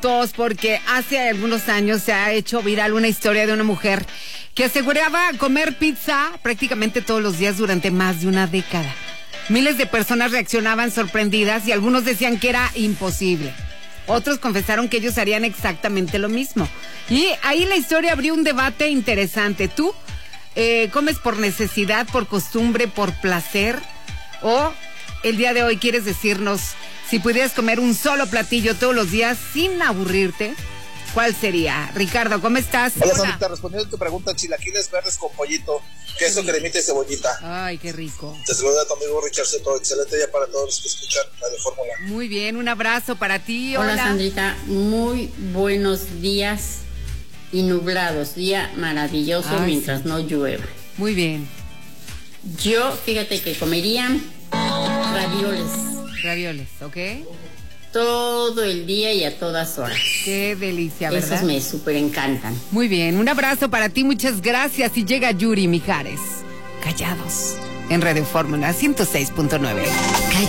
Todos, porque hace algunos años se ha hecho viral una historia de una mujer que aseguraba comer pizza prácticamente todos los días durante más de una década. Miles de personas reaccionaban sorprendidas y algunos decían que era imposible. Otros confesaron que ellos harían exactamente lo mismo. Y ahí la historia abrió un debate interesante. ¿Tú comes por necesidad, por costumbre, por placer? ¿O el día de hoy quieres decirnos, si pudieras comer un solo platillo todos los días sin aburrirte, cuál sería? Ricardo, ¿cómo estás? Hola, Sandrita, respondiendo a tu pregunta, chilaquiles verdes con pollito, queso, cremita y cebollita. Ay, qué rico. Te saluda tu amigo Richard Soto. Excelente día para todos los que escuchan Radio Fórmula. Muy bien, un abrazo para ti. Hola, Sandrita, muy buenos días y nublados. Día maravilloso mientras no llueva. Muy bien. Yo, fíjate que comería ravioles. Ravioles, ¿ok? Todo el día y a todas horas. Qué delicia, ¿verdad? Esos me súper encantan. Muy bien, un abrazo para ti, muchas gracias. Y llega Yuri Mijares. Callados, en Radio Fórmula 106.9.